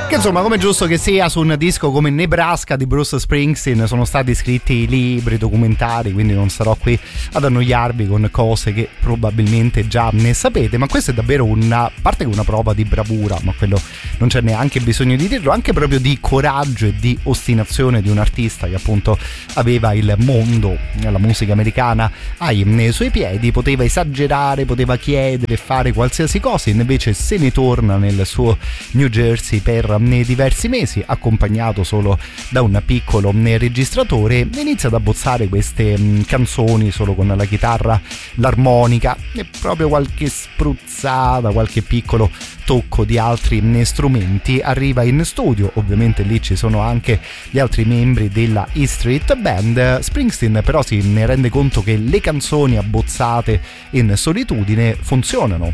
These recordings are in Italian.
Che insomma, come giusto che sia, su un disco come Nebraska di Bruce Springsteen sono stati scritti libri, documentari, quindi non sarò qui ad annoiarvi con cose che probabilmente già ne sapete, ma questa è davvero a parte che una prova di bravura, ma quello non c'è neanche bisogno di dirlo, anche proprio di coraggio e di ostinazione di un artista che appunto aveva il mondo, la musica americana ai suoi piedi, poteva esagerare, poteva chiedere, fare qualsiasi cosa, invece se ne torna nel suo New Jersey per diversi mesi, accompagnato solo da un piccolo registratore, inizia ad abbozzare queste canzoni solo con la chitarra, l'armonica e proprio qualche spruzzata, qualche piccolo tocco di altri strumenti. Arriva in studio, ovviamente lì ci sono anche gli altri membri della E Street Band. Springsteen però si ne rende conto che le canzoni abbozzate in solitudine funzionano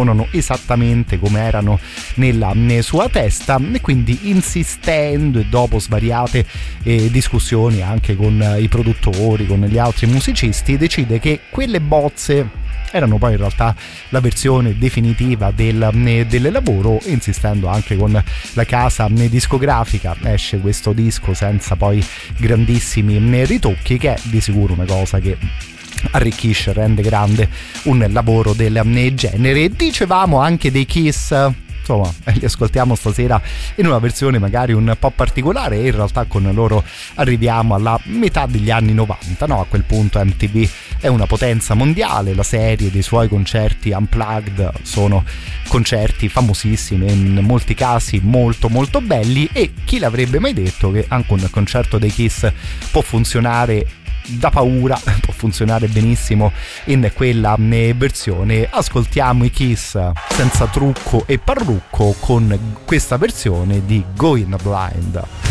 esattamente come erano nella sua testa, e quindi insistendo e dopo svariate discussioni anche con i produttori, con gli altri musicisti, decide che quelle bozze erano poi in realtà la versione definitiva del lavoro, insistendo anche con la casa discografica esce questo disco senza poi grandissimi ritocchi, che è di sicuro una cosa che arricchisce, rende grande un lavoro del genere. Dicevamo anche dei Kiss, insomma, li ascoltiamo stasera in una versione magari un po' particolare, e in realtà con loro arriviamo alla metà degli anni 90, no? A quel punto MTV è una potenza mondiale, la serie dei suoi concerti Unplugged sono concerti famosissimi, in molti casi molto molto belli, e chi l'avrebbe mai detto che anche un concerto dei Kiss può funzionare da paura, può funzionare benissimo in quella versione. Ascoltiamo i Kiss senza trucco e parrucco con questa versione di Going Blind.